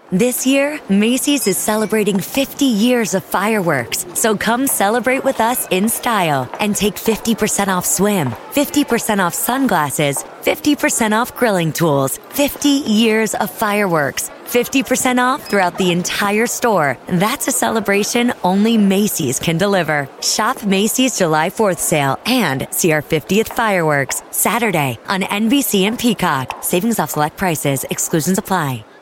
This year, Macy's is celebrating 50 years of fireworks, so come celebrate with us in style and take 50% off swim, 50% off sunglasses, 50% off grilling tools, 50 years of fireworks, 50% off throughout the entire store. That's a celebration only Macy's can deliver. Shop Macy's July 4th sale and see our 50th fireworks Saturday on NBC and Peacock. Savings off select prices. Exclusions apply.